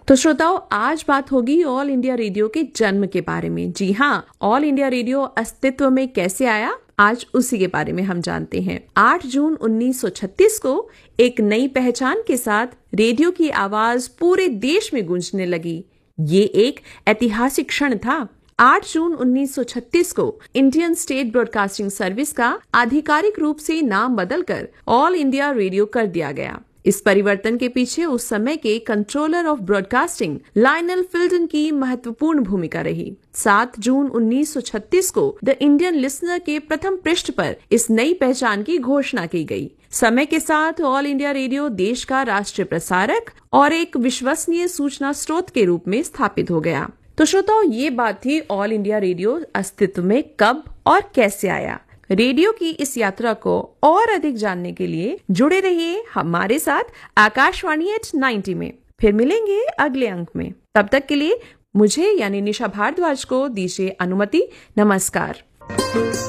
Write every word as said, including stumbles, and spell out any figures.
तो श्रोताओ, आज बात होगी ऑल इंडिया रेडियो के जन्म के बारे में। जी हाँ, ऑल इंडिया रेडियो अस्तित्व में कैसे आया, आज उसी के बारे में हम जानते हैं। आठ जून उन्नीस सौ छत्तीस को एक नई पहचान के साथ रेडियो की आवाज पूरे देश में गूंजने लगी। ये एक ऐतिहासिक क्षण था। आठ जून उन्नीस सौ छत्तीस को इंडियन स्टेट ब्रॉडकास्टिंग सर्विस का आधिकारिक रूप से नाम बदलकर ऑल इंडिया रेडियो कर दिया गया। इस परिवर्तन के पीछे उस समय के कंट्रोलर ऑफ ब्रॉडकास्टिंग लायनल फिल्टन की महत्वपूर्ण भूमिका रही। सात जून उन्नीस सौ छत्तीस को द इंडियन लिसनर के प्रथम पृष्ठ पर इस नई पहचान की घोषणा की गई। समय के साथ ऑल इंडिया रेडियो देश का राष्ट्रीय प्रसारक और एक विश्वसनीय सूचना स्रोत के रूप में स्थापित हो गया। तो श्रोताओ, ये बात थी ऑल इंडिया रेडियो अस्तित्व में कब और कैसे आया। रेडियो की इस यात्रा को और अधिक जानने के लिए जुड़े रहिए हमारे साथ आकाशवाणी एट नाइंटी में। फिर मिलेंगे अगले अंक में। तब तक के लिए मुझे यानी निशा भारद्वाज को दीजिए अनुमति। नमस्कार।